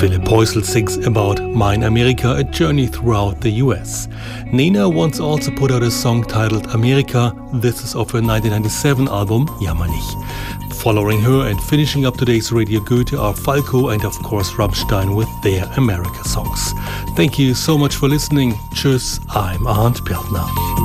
Philipp Heusel sings about Mein Amerika, a journey throughout the US. Nena once also put out a song titled Amerika. This is of her 1997 album, Jammer nicht. Following her and finishing up today's Radio Goethe are Falco and of course Rammstein with their America songs. Thank you so much for listening. Tschüss, I'm Arndt Peltner.